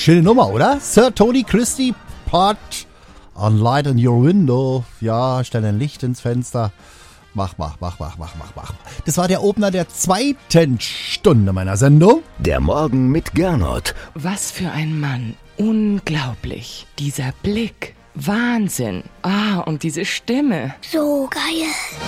Schöne Nummer, oder? Sir Tony Christie, Put on Light in Your Window. Ja, stell ein Licht ins Fenster. Mach. Das war der Opener der 2. Stunde meiner Sendung. Der Morgen mit Gernot. Was für ein Mann. Unglaublich. Dieser Blick. Wahnsinn. Und diese Stimme. So geil.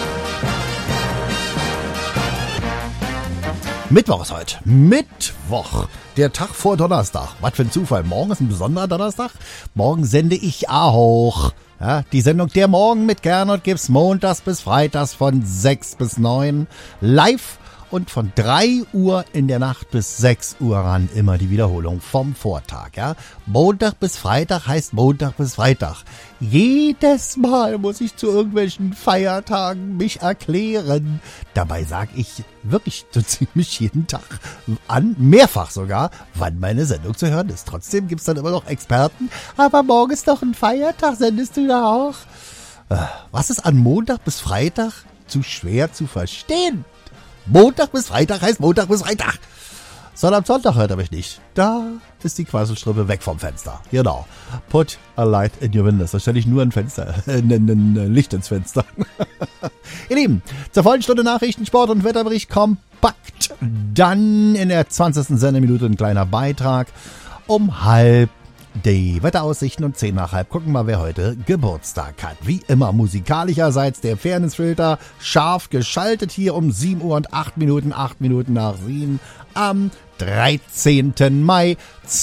Mittwoch ist heute. Mittwoch. Der Tag vor Donnerstag. Was für ein Zufall. Morgen ist ein besonderer Donnerstag. Morgen sende ich auch. Ja, die Sendung Der Morgen mit Gernot gibt's montags bis freitags von 6 bis 9 live und von 3 Uhr in der Nacht bis 6 Uhr ran immer die Wiederholung vom Vortag. Ja? Montag bis Freitag heißt Montag bis Freitag. Jedes Mal muss ich zu irgendwelchen Feiertagen mich erklären. Dabei sage ich wirklich so ziemlich jeden Tag an, mehrfach sogar, wann meine Sendung zu hören ist. Trotzdem gibt's dann immer noch Experten. Aber morgen ist doch ein Feiertag, sendest du da auch? Was ist an Montag bis Freitag zu schwer zu verstehen? Montag bis Freitag heißt Montag bis Freitag. Sondern am Sonntag hört er mich nicht. Da ist die Quasselstrippe weg vom Fenster. Genau. Put a light in your windows. Da stelle ich nur ein Fenster, ein Licht ins Fenster. Ihr Lieben, zur vollen Stunde Nachrichten, Sport und Wetterbericht kompakt. Dann in der 20. Sendeminute ein kleiner Beitrag. Um halb die Wetteraussichten und 10 nach halb. Gucken wir mal, wer heute Geburtstag hat. Wie immer musikalischerseits der Fairnessfilter scharf geschaltet hier um 7 Uhr und 8 Minuten nach 7 am 13. Mai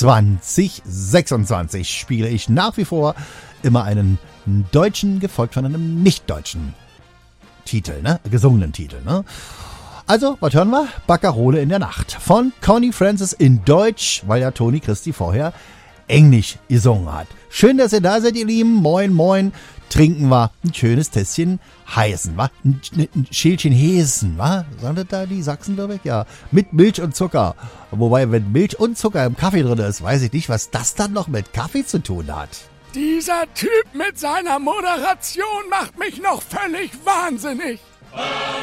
2026 spiele ich nach wie vor immer einen deutschen, gefolgt von einem nicht-deutschen Titel, gesungenen Titel, Also, was hören wir? Baccarole in der Nacht von Connie Francis in Deutsch, weil ja Tony Christie vorher Englisch gesungen hat. Schön, dass ihr da seid, ihr Lieben. Moin, moin. Trinken wir ein schönes Tässchen Heißen, wa? Ein Schälchen Hesen, wa? Sagen das da die Sachsen, glaube ich? Ja. Mit Milch und Zucker. Wobei, wenn Milch und Zucker im Kaffee drin ist, weiß ich nicht, was das dann noch mit Kaffee zu tun hat. Dieser Typ mit seiner Moderation macht mich noch völlig wahnsinnig.